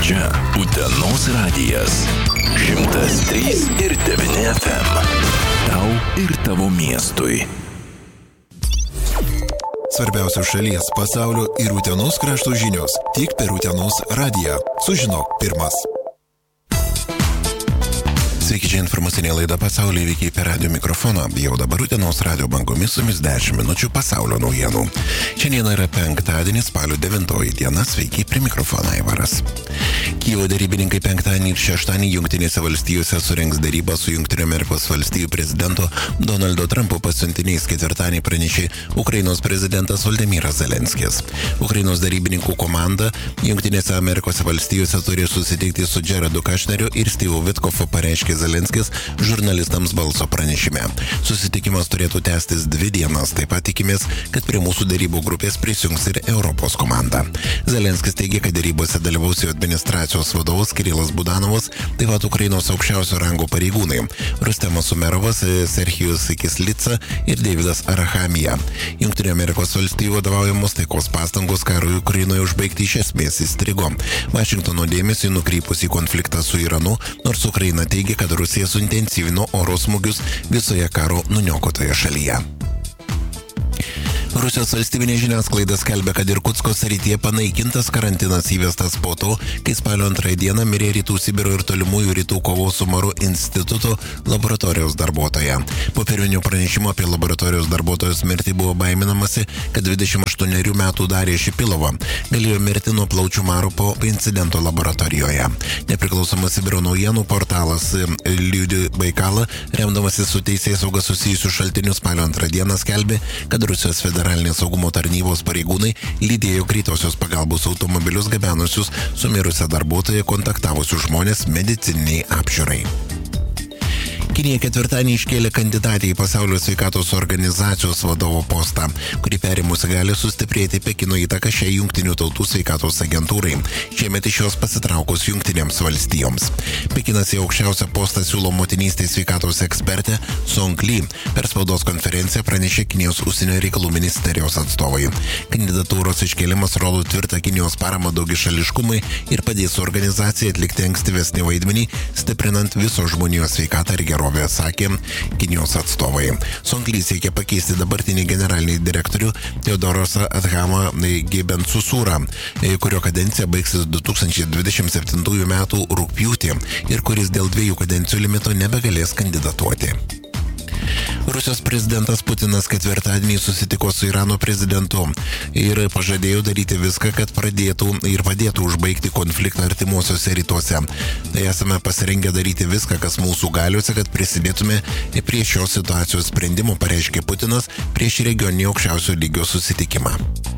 Čia Utenos radijas 103,9 FM. Tau ir tavo miestui. Svarbiausios šalies, pasaulio ir Utenos krašto žinios tik per Utenos radiją. Sužinok pirmas. Sveiki, čia informacinė laida Pasaulio įvykiai per radio mikrofoną. Jau dabar Utenos radio bangomis su jumis 10 minučių pasaulio naujienų. Šiandien yra penktadienis, spalio 9 diena. Sveiki, prie mikrofono Aivaras. Kijevo darybininkai penktadienį ir šeštadienį Jungtinėse valstijose surengs darybą su Jungtinių Amerikos valstijų prezidento Donaldo Trumpo pasiuntiniais. Ketvirtadienį pranešė Ukrainos prezidentas Volodymyras Zelenskis. Ukrainos darybininkų komanda Jungtinėse Amerikos valstijose turės susitikti su Jaredu Kušneriu ir Steve'u Witkofu, pareiškė Zelenskis žurnalistams balso pranešime. Susitikimas turėtų tęstis 2 dienas. Taip pat tikimės, kad prie mūsų darybų grupės prisijungs ir Europos komanda. Zelenskis teigia, kad darybose dalyvaus jo administracijos vadovas Kirilas Budanovas, taip pat Ukrainos aukščiausio rango pareigūnai Rustemas Umerovas, Serhijus Kislica ir Davidas Arachamija. Jungtinių Amerikos valstijų vadovaujamos taikos pastangos karui Ukrainoje užbaigti iš esmės įstrigo. Vašingtono dėmesį nukreipus į konfliktą su Iranu, nors Ukraina teigia, kad Rusija suintensyvino oro smūgius visoje karo nuniokotoje šalyje. Rusijos valstybinė žiniasklaida skelbia, kad Irkutsko srityje panaikintas karantinas įvestas po to, kai spalio 2 dieną mirė Rytų Sibiro ir Tolimųjų rytų kovos su maru instituto laboratorijos darbuotoja. Po pirminių pranešimų apie laboratorijos darbuotojos mirtį buvo baiminamasi, kad 28 metų Darija Šipilova galėjo mirti nuo plaučių maro po incidento laboratorijoje. Nepriklausomas Sibiro naujienų portalas Liudi Baikala, remdamasis su teisėsauga susijusių šaltinių spalio 2 dieną skelbė, kad Rusijos Federalinės saugumo tarnybos pareigūnai lydėjo greitosios pagalbos automobilius gabenusius su mirusią darbuotoją kontaktavusius žmonės medicininiai apžiūrai. Kinija ketvirtadienį iškėlė kandidatę į Pasaulio sveikatos organizacijos vadovo postą, kuri perimusi gali sustiprėti Pekino įtaką šiai Jungtinių tautų sveikatos agentūrai, šiemet iš jos pasitraukus Jungtinėms valstijoms. Pekinas į aukščiausią postą siūlo motinystės sveikatos ekspertę Song Lee. Per spaudos konferenciją pranešė Kinijos užsienio reikalų ministerijos atstovai. Kandidatūros iškėlimas rodo tvirtą Kinijos paramą daugiašališkumui ir padės organizacijai atlikti ankstyvesnį vaidmenį, stiprinant viso žmonijos sveikatą ir gerovę, sakė Kinijos atstovai. Song Lee siekia pakeisti dabartinį generalinį direktorių Teodorosą Adhamą Ghebreyesusą, kurio kadencija baigsis 2027 metų rugpjūtį ir kuris dėl 2 kadencijų limito nebegalės kandidatuoti. Rusijos prezidentas Putinas ketvirtadienį susitiko su Irano prezidentu ir pažadėjo daryti viską, kad pradėtų ir padėtų užbaigti konfliktą artimuosiuose rytuose. Tai esame pasirengę daryti viską, kas mūsų galiuose, kad prisidėtume prie šios situacijos sprendimo, pareiškė Putinas prieš regioninį aukščiausio lygio susitikimą.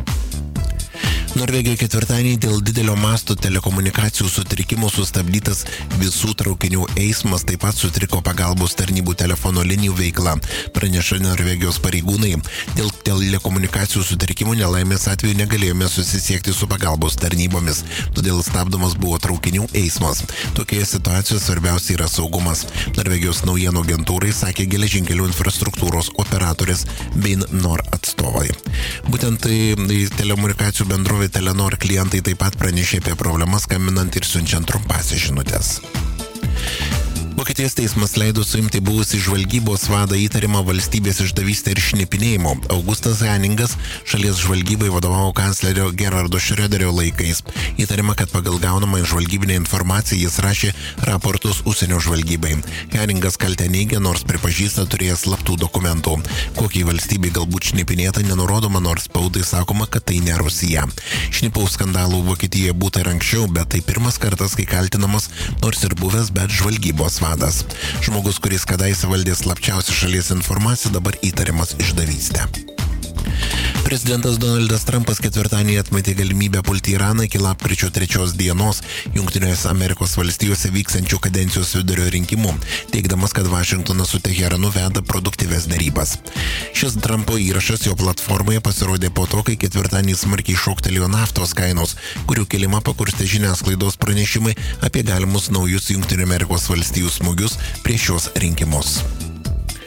Norvegijoje ketvirtadienį dėl didelio masto telekomunikacijų sutrikimų sustabdytas visų traukinių eismas, taip pat sutriko pagalbos tarnybų telefono linijų veikla, praneša Norvegijos pareigūnai. Dėl telekomunikacijų sutrikimų nelaimės atveju negalėjome susisiekti su pagalbos tarnybomis, todėl stabdomas buvo traukinių eismas. Tokioje situacijoje svarbiausia yra saugumas. Norvegijos naujienų agentūrai sakė geležinkelių infrastruktūros operatorės Bain Nor atstovai. Būtent telekomunikacijų bendrovė Telenor klientai taip pat pranešė apie problemas, skambinant ir siunčiant trumpasias žinutes. Vokietijos teismas leido suimti buvusį žvalgybos vadą įtarimą valstybės išdavystę ir šnipinėjimu. Augustas Henningas šalies žvalgybai vadovavo kanclerio Gerardo Schröderio laikais. Įtarima, kad pagal gaunamą žvalgybinę informaciją jis rašė raportus užsienio žvalgybai. Henningas kaltę neigia, nors pripažįsta turėjęs slaptų dokumentų. Kokiai valstybei galbūt šnipinėta nenurodoma, nors spaudai sakoma, kad tai ne Rusija. Šnipų skandalų Vokietijoje būta ir anksčiau, bet tai pirmas kartas, kai kaltinamas nors ir buvęs, bet žvalgybos vadas. Žmogus, kuris kadaise valdė slapčiausią šalies informaciją, dabar įtariamas išdavystę. Prezidentas Donaldas Trumpas ketvirtadienį atmetė galimybę pulti Iraną iki lapkričio 3 dienos Jungtinėse Amerikos valstijose vyksiančių kadencijos vidurio rinkimų, teigdamas, kad Vašingtonas su Teheranu veda produktyvias derybas. Šis Trumpo įrašas jo platformoje pasirodė po to, kai ketvirtadienį smarkiai šoktelėjo naftos kainos, kurių kilimą pakurstė žiniasklaidos pranešimai apie galimus naujus Jungtinių Amerikos valstijų smūgius prieš šios rinkimus.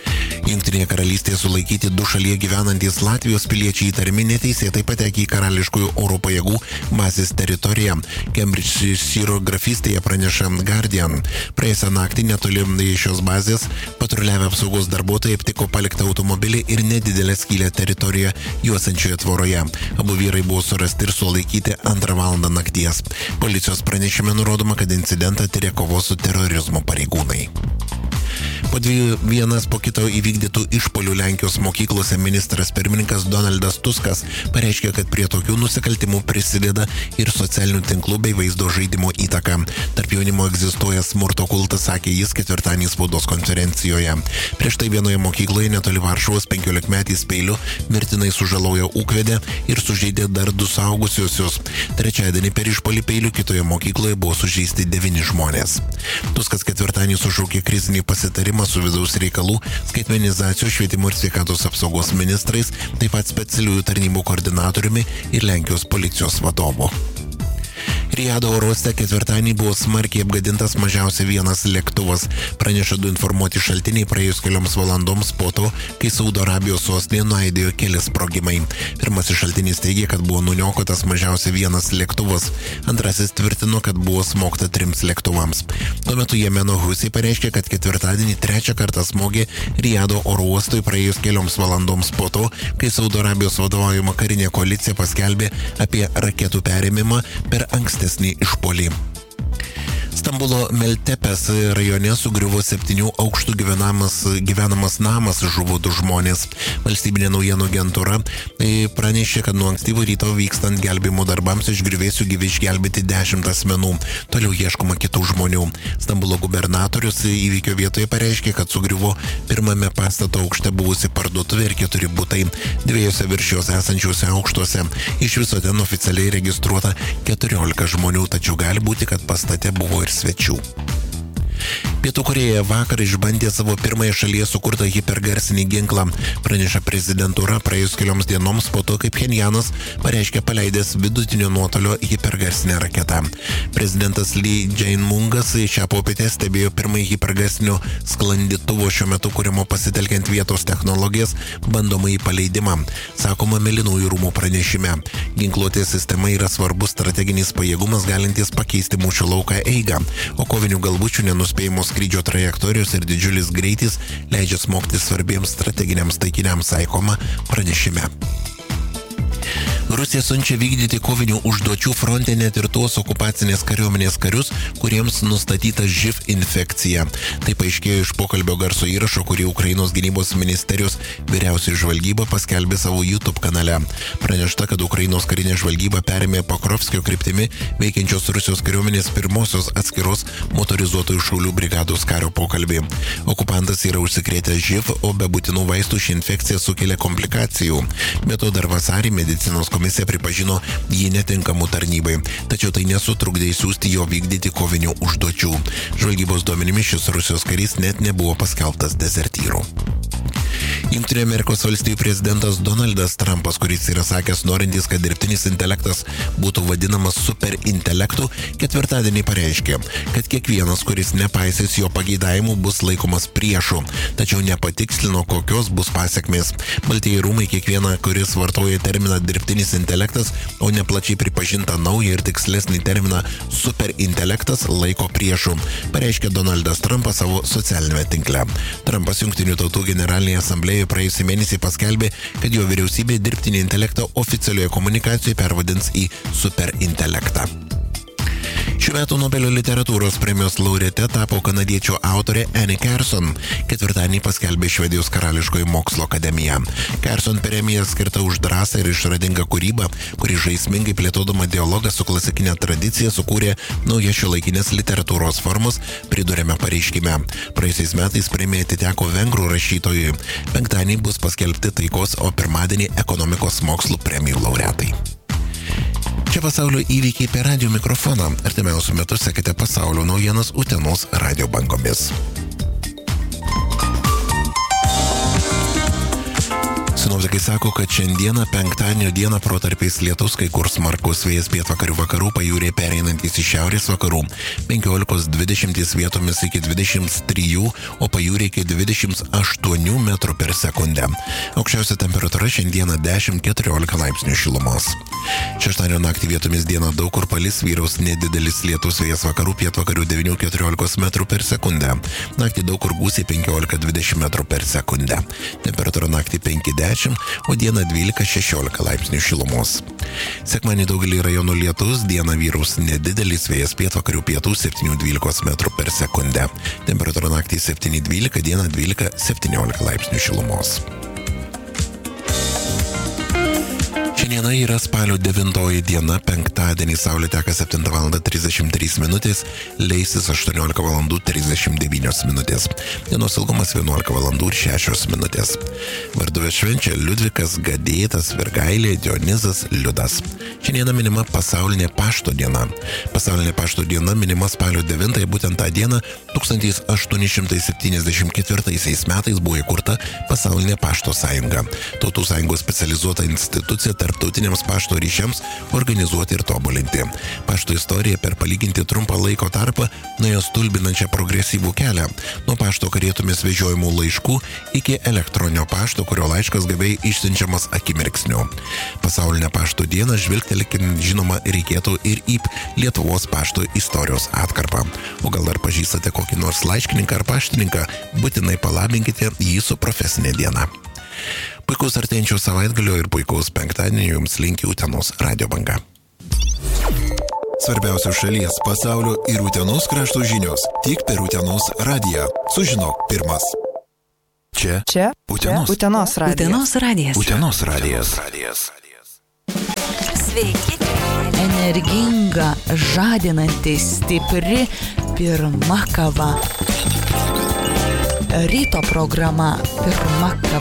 Jungtinėje karalystėje sulaikyti 2 šalyje gyvenantys Latvijos piliečiai įtariami neteisėtai patekę į karališkųjų oro pajėgų bazės teritoriją. Cambridgeshire grafystėje praneša Guardian. Praėjusią naktį netoli šios bazės patruliavę apsaugos darbuotojai aptiko paliktą automobilį ir nedidelę skylę teritoriją juosančioje tvoroje. Abu vyrai buvo surasti ir sulaikyti 2 valandą nakties. Policijos pranešime nurodoma, kad incidentą tyrė kovos su terorizmu pareigūnai. Po 2 vienas po kito įvykdytų išpolių Lenkijos mokyklose ministras pirmininkas Donaldas Tuskas pareiškė, kad prie tokių nusikaltimų prisideda ir socialinių tinklų bei vaizdo žaidimo įtaka. Tarp jaunimo egzistuoja smurto kultas, sakė jis ketvirtadienį spaudos konferencijoje. Prieš tai vienoje mokykloje netoli Varšuvos 15-metys peiliu mirtinai sužalojo ūkvedę ir sužeidė dar 2 suaugusiuosius. Trečiadienį per išpolį peiliu kitoje mokykloje buvo sužeisti 9 žmonės. Tuskas ketvirtadienį sušaukė krizinį pasitarimą su vidaus reikalų, skaitmenizacijos, švietimo ir sveikatos apsaugos ministrais, taip pat specialiųjų tarnybų koordinatoriumi ir Lenkijos policijos vadovu. Rijado oro uoste ketvirtadienį buvo smarkiai apgadintas mažiausiai vienas lėktuvas, praneša 2 informuoti šaltiniai praėjus kelioms valandoms po to, kai Saudo Arabijos sostinėje nuaidėjo keli sprogimai. Pirmasis šaltinis teigė, kad buvo nuniokotas mažiausiai vienas lėktuvas, antrasis tvirtino, kad buvo smogta 3 lėktuvams. Tuo metu Jemeno Husiai pareiškė, kad ketvirtadienį 3 kartą smogė Rijado oro uostui praėjus kelioms valandoms po to, kai Saudo Arabijos vadovaujama karinė koalicija paskelbė apie raketų perėmimą per ankstesnį išpolį. Stambulo Meltepės rajone sugriuvo 7 aukštų gyvenamas namas, žuvo 2 žmonės. Valstybinė naujienų agentūra pranešė, kad nuo ankstyvo ryto vykstant gelbėjimo darbams iš griuvėsių gyvi išgelbėti 10 asmenų. Toliau ieškoma kitų žmonių. Stambulo gubernatorius įvykio vietoje pareiškė, kad sugriuvo 1 pastato aukšte buvusi parduotuvė ir 4 butai, 2 virš jos esančiuose aukštuose. Iš viso ten oficialiai registruota 14 žmonių, tačiau gali būti, kad pastate buvo ir svečių. Pietų Korėja vakar išbandė savo pirmąją šalyje sukurtą hipergarsinį ginklą, praneša prezidentūra praėjus kelioms dienoms po to, kaip Pchenjanas pareiškė paleidęs vidutinio nuotolio hipergarsinę raketą. Prezidentas Lee Jae-mungas šią popietę stebėjo pirmąjį hipergarsinio sklandytuvo šiuo metu kuriamo pasitelkiant vietos technologijas bandomąjį paleidimą, sakoma Mėlynųjų rūmų pranešime. Ginkluotės sistema yra svarbus strateginis pajėgumas galintis pakeisti mūšio lauką eigą, o kovinių galvučių nenuspėjamos skrydžio trajektorijos ir didžiulis greitis leidžia smogti svarbiems strateginiams taikiniams, sakoma pranešime. Rusija siunčia vykdyti kovinių užduočių fronte net ir tuos okupacinės kariuomenės karius, kuriems nustatyta živ infekcija. Tai paaiškėjo iš pokalbio garso įrašo, kurį Ukrainos gynybos ministerijos vyriausioji žvalgyba paskelbė savo YouTube kanale. Pranešta, kad Ukrainos karinė žvalgyba perėmė Pokrovskio kryptimi veikiančios Rusijos kariuomenės pirmosios atskiros motorizuotųjų šaulių brigados kario pokalbį. Okupantas yra užsikrėtęs živ, o be būtinų vaistų ši infekcija sukelia komplikacijų. Be to dar vasarį medicinos komisija pripažino jį netinkamų tarnybai, tačiau tai nesutrukdė siųsti jo vykdyti kovinių užduočių. Žvalgybos duomenimis šis Rusijos karys net nebuvo paskelbtas dezertyru. Jungtinių Amerikos valstijų prezidentas Donaldas Trumpas, kuris yra sakęs norintis, kad dirbtinis intelektas būtų vadinamas superintelektu, ketvirtadienį pareiškė, kad kiekvienas, kuris nepaisys jo pageidavimų, bus laikomas priešu, tačiau nepatikslino, kokios bus pasekmės. Baltieji rūmai kiekvieną, kuris vartoja terminą dirbtinis intelektas, o ne plačiai pripažintą naują ir tikslesnį terminą superintelektas, laiko priešu, pareiškė Donaldas Trumpas savo socialinėme tinkle. Trumpas Jungtinių tautų generalinėje asamblėjoje praėjusį mėnesį paskelbė, kad jo vyriausybė dirbtinį intelektą oficialioje komunikacijoje pervadins į superintelektą. Šių metų Nobelio literatūros premijos laureate tapo kanadiečių autorė Annie Carson, ketvirtadienį paskelbė Švedijos karališkoji mokslo akademija. Carson premija skirta už drąsą ir išradingą kūrybą, kuri žaismingai plėtodama dialogą su klasikinė tradicija sukūrė naujas šiuolaikinės literatūros formas, pridurėme pareiškime. Praėjusiais metais premija atiteko vengrų rašytojui. Penktadienį bus paskelbti taikos, o pirmadienį ekonomikos mokslų premijų laureatai. Čia pasaulio įvykiai per radijo mikrofoną. Artimiausiu metu sekite pasaulio naujienas Utenos radijo bangomis. Sinoptikai sako, kad šiandieną penktadienio dieną protarpiais lietus, kai kur smarkus vėjas pietvakarių vakarų, pajūryje pereinantis į šiaurės vakarų 15-20 vietomis iki 23, o pajūryje iki 28 metrų per sekundę. Aukščiausia temperatūra šiandieną 10-14 laipsnių šilumos. Šeštadienio naktį vietomis dieną daug kur palis, vyraus nedidelis lietus, vėjas vakarų pietvakarių 9-14 metrų per sekundę. Naktį daug kur gūsiai 15-20 metrų per sekundę. Temperatūra naktį 5-10, o dieną 12-16 laipsnių šilumos. Sekmadienį daugelį rajonų lietus, dieną vyraus nedidelis vėjas pietvakarių pietų 7-12 metrų per sekundę. Temperatūra naktį 7-12, dieną 12-17 laipsnių šilumos. Šiandieną yra spalio 9 diena, penktadienį saulė teka 7 val. 33 minutės, leisis 18 val. 39 minutės. Dienos ilgumas 11 val. 6 minutės. Varduvės švenčia Liudvikas, Gadėtas, Virgailė, Dionizas, Liudas. Šiandieną minima pasaulinė pašto diena. Pasaulinė pašto diena minima spalio 9, būtent tą dieną 1874 metais buvo įkurta Pasaulinė pašto sąjunga. Tautų sąjungos specializuota institucija tarptautiniams pašto ryšiams organizuoti ir tobulinti. Pašto istorija per palyginti trumpą laiko tarpą nuėjo stulbinančią progresyvų kelią. Nuo pašto karėtomis vežiojimų laiškų iki elektroninio pašto, kurio laiškas gavėjai išsiunčiamas akimirksniu. Pasaulinę pašto dieną žvilgtelėkim, žinoma, reikėtų ir į Lietuvos pašto istorijos atkarpą. O gal dar pažįstate kokį nors laiškininką ar paštininką, būtinai palabinkite jį su profesinė diena. Puikaus artėjančio savaitgalio ir puikaus penktadienio jums linki Utenos radio banga. Svarbiausios šalies, pasaulio ir Utenos krašto žinios tik per Utenos radiją. Sužinok pirmas. Čia Utenos radijas. Utenos radijas. Sveiki. Energinga, žadinanti, stipri, pirma kava. Ryto programa pirma kava.